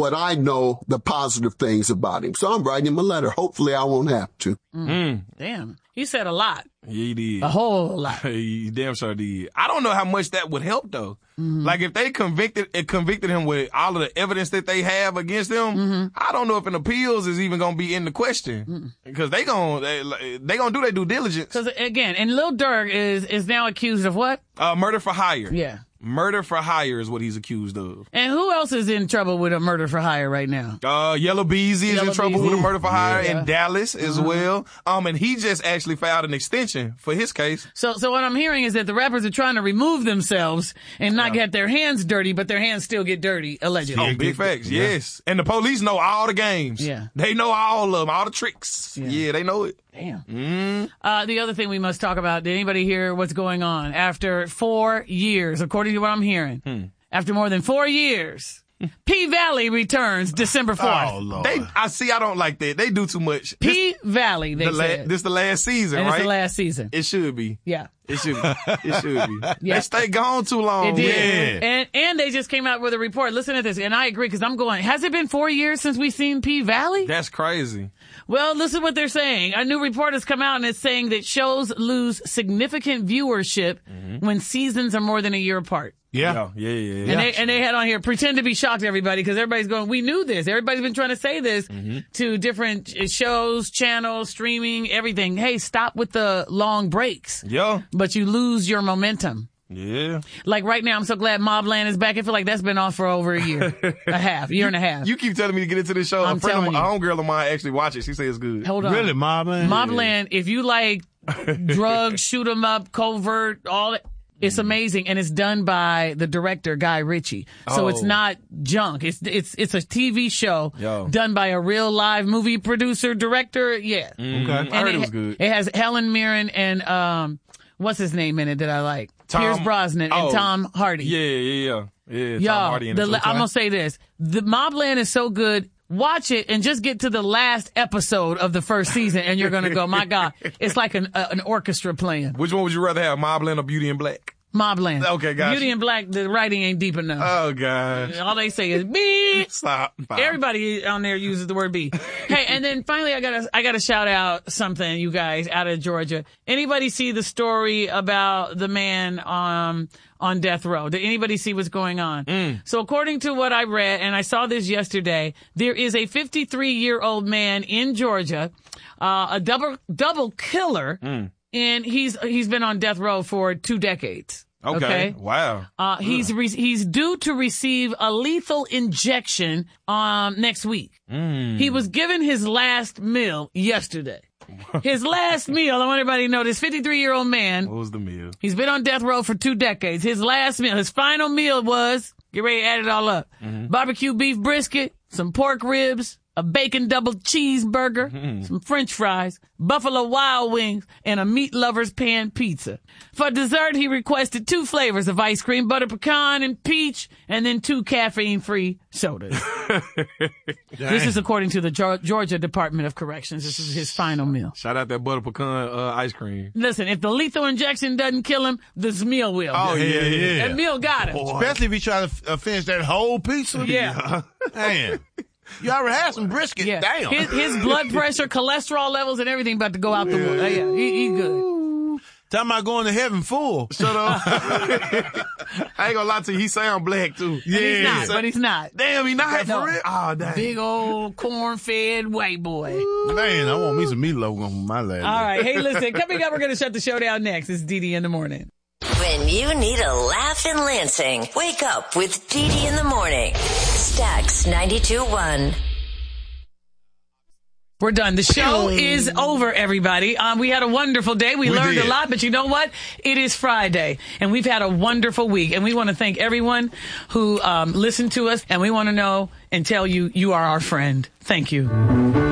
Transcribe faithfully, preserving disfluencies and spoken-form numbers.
what I know, the positive things about him. So I'm writing him a letter. Hopefully I won't have to. Mm. Damn. He said a lot. Yeah, he did. A whole lot. He damn sure did. I don't know how much that would help, though. Mm-hmm. Like, if they convicted it convicted him with all of the evidence that they have against him, mm-hmm. I don't know if an appeals is even going to be in the question. Mm-hmm. Because they going they, they gonna do their due diligence. Because, again, and Lil Durk is, is now accused of what? Uh, murder for hire. Yeah. Murder for hire is what he's accused of. And who else is in trouble with a murder for hire right now? Uh, Yellow Beezy is Yellow in trouble Beezy. with a murder for hire Yeah. in Dallas as Uh-huh. well. Um, and he just actually filed an extension for his case. So, so what I'm hearing is that the rappers are trying to remove themselves and not Yeah. get their hands dirty, but their hands still get dirty, allegedly. Oh, big facts, yes. And the police know all the games. Yeah. They know all of them, all the tricks. Yeah, Yeah. they know it. Damn. Mm. Uh, the other thing we must talk about, did anybody hear what's going on? After four years, according to what I'm hearing, hmm. after more than four years, P-Valley returns December fourth. Oh, Lord. They, I see, I don't like that. They do too much. P-Valley, they the said. La- this the last season, and right? it's the last season. It should be. Yeah. It should be. It should be. Yeah. They stay gone too long. It did. Yeah. And, and they just came out with a report. Listen to this. And I agree, because I'm going, has it been four years since we've seen P-Valley? That's crazy. Well, listen what they're saying. A new report has come out and it's saying that shows lose significant viewership mm-hmm. when seasons are more than a year apart. Yeah. Yeah, yeah, yeah. And, yeah. they, and they had on here, pretend to be shocked, everybody, because everybody's going, we knew this. Everybody's been trying to say this mm-hmm. to different shows, channels, streaming, everything. Hey, stop with the long breaks. Yeah. But you lose your momentum. Yeah. Like right now, I'm so glad Mobland is back. I feel like that's been off for over a year, a half, year and a half. You keep telling me to get into this show. I'm a friend of telling my, you. a homegirl of mine actually watch it. She says it's good. Hold on. Really, Mobland? Mobland, if you like drugs, shoot 'em up, covert, all that. It's amazing, and it's done by the director Guy Ritchie. So Oh. it's not junk. It's it's it's a T V show Yo. done by a real live movie producer director. Yeah, Mm, Okay. I and heard it, it was good. It has Helen Mirren and um, what's his name in it that I like? Tom- Pierce Brosnan and oh, Tom Hardy. Yeah, yeah, yeah. Yeah, Tom Y'all, Hardy in the, it. I'm gonna say this: the Mobland is so good. Watch it and just get to the last episode of the first season, and you're gonna go, my God, it's like an uh, an orchestra playing. Which one would you rather have, Mobland or Beauty in Black? Mobland. Okay, gotcha. Beauty in Black, the writing ain't deep enough. Oh, gosh. All they say is B. Stop. Stop. Everybody on there uses the word B. Hey, and then finally, I gotta, I gotta shout out something, you guys, out of Georgia. Anybody see the story about the man, um, on death row? Did anybody see what's going on? Mm. So according to what I read, and I saw this yesterday, there is a fifty-three year old man in Georgia, uh, a double, double killer. Mm. And he's he's been on death row for two decades. Okay. okay? Wow. Uh, he's re- he's due to receive a lethal injection um next week. Mm. He was given his last meal yesterday. His last meal. I want everybody to know this fifty-three year old man. What was the meal? He's been on death row for two decades. His last meal, his final meal was, get ready to add it all up, mm-hmm. barbecue beef brisket, some pork ribs, a bacon double cheeseburger, mm-hmm. some french fries, Buffalo Wild Wings, and a meat lover's pan pizza. For dessert, he requested two flavors of ice cream, butter pecan and peach, and then two caffeine-free sodas. This is according to the Georgia Department of Corrections. This is his final meal. Shout out that butter pecan uh, ice cream. Listen, if the lethal injection doesn't kill him, this meal will. Oh, yeah, yeah. That meal got him. Boy. Especially if he try to uh, finish that whole pizza. Yeah. Man. You already had some brisket. Yeah. Damn. His, his blood pressure, cholesterol levels, and everything about to go out the Yeah. window. Yeah, he, he good. Talking about going to heaven full. Shut up. I ain't gonna lie to you. He sound black, too. Yeah. He's not, but he's not. Damn, he not No. for real? Oh, dang. Big old corn-fed white boy. Man, I want me some meatloaf on my last. All right. Hey, listen, coming up, we're going to shut the show down next. It's Dee Dee in the morning. When you need a laugh in Lansing, wake up with Dee Dee in the morning. Stax ninety-two point one. We're done. The show is over, everybody. Um, we had a wonderful day. We, We learned did. a lot, but you know what? It is Friday, and we've had a wonderful week. And we want to thank everyone who um, listened to us, and we want to know and tell you you are our friend. Thank you.